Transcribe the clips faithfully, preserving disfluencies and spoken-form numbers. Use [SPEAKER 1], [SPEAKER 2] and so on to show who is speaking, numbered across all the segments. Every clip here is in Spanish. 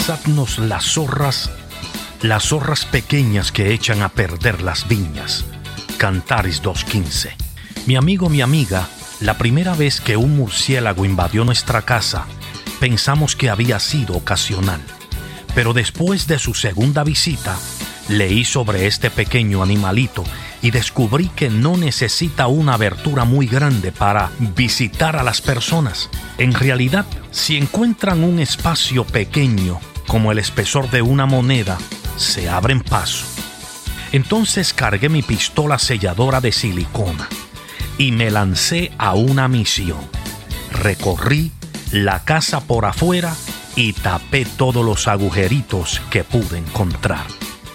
[SPEAKER 1] Avisadnos las zorras, las zorras pequeñas que echan a perder las viñas. Cantares dos quince. Mi amigo, mi amiga, la primera vez que un murciélago invadió nuestra casa, pensamos que había sido ocasional. Pero después de su segunda visita, leí sobre este pequeño animalito y descubrí que no necesita una abertura muy grande para visitar a las personas. En realidad, si encuentran un espacio pequeño, como el espesor de una moneda, se abren paso. Entonces cargué mi pistola selladora de silicona y me lancé a una misión. Recorrí la casa por afuera y tapé todos los agujeritos que pude encontrar.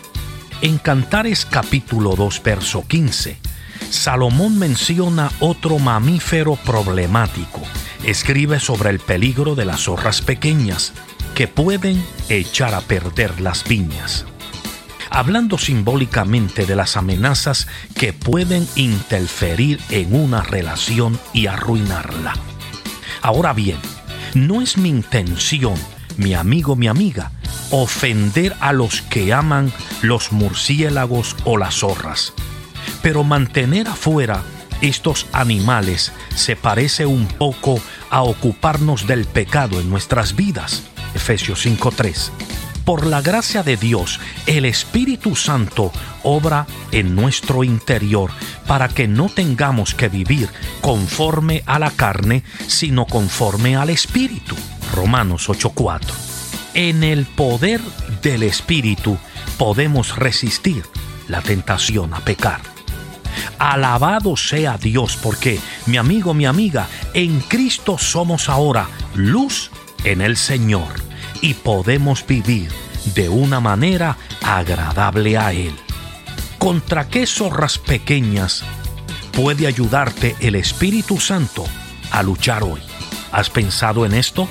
[SPEAKER 1] En Cantares capítulo dos, verso quince, Salomón menciona otro mamífero problemático. Escribe sobre el peligro de las zorras pequeñas que pueden echar a perder las viñas, hablando simbólicamente de las amenazas que pueden interferir en una relación y arruinarla. Ahora bien, no es mi intención, mi amigo, mi amiga, ofender a los que aman los murciélagos o las zorras, pero mantener afuera estos animales se parece un poco a ocuparnos del pecado en nuestras vidas. Efesios cinco tres. Por la gracia de Dios, el Espíritu Santo obra en nuestro interior para que no tengamos que vivir conforme a la carne, sino conforme al Espíritu. Romanos ocho cuatro. En el poder del Espíritu podemos resistir la tentación a pecar. Alabado sea Dios, porque, mi amigo, mi amiga, en Cristo somos ahora luz en el Señor y podemos vivir de una manera agradable a Él. ¿Contra qué zorras pequeñas puede ayudarte el Espíritu Santo a luchar hoy? ¿Has pensado en esto?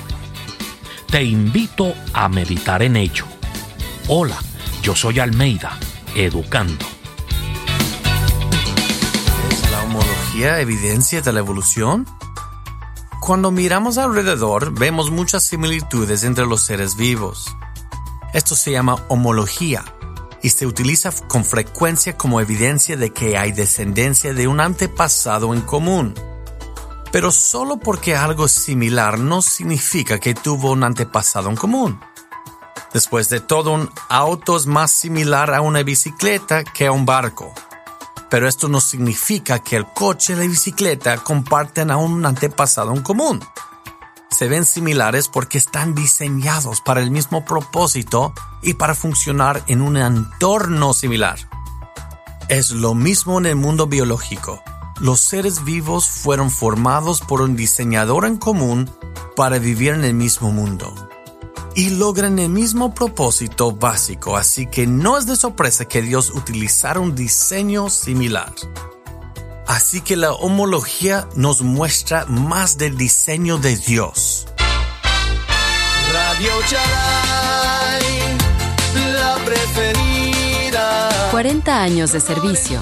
[SPEAKER 1] Te invito a meditar en ello. Hola, yo soy Almeida, educando.
[SPEAKER 2] ¿Es la homología evidencia de la evolución? Cuando miramos alrededor, vemos muchas similitudes entre los seres vivos. Esto se llama homología y se utiliza con frecuencia como evidencia de que hay descendencia de un antepasado en común. Pero solo porque algo es similar no significa que tuvo un antepasado en común. Después de todo, un auto es más similar a una bicicleta que a un barco. Pero esto no significa que el coche y la bicicleta comparten a un antepasado en común. Se ven similares porque están diseñados para el mismo propósito y para funcionar en un entorno similar. Es lo mismo en el mundo biológico. Los seres vivos fueron formados por un diseñador en común para vivir en el mismo mundo. Y logran el mismo propósito básico, así que no es de sorpresa que Dios utilizara un diseño similar. Así que la homología nos muestra más del diseño de Dios.
[SPEAKER 3] Radio Charay, la preferida.
[SPEAKER 4] cuarenta años de servicio,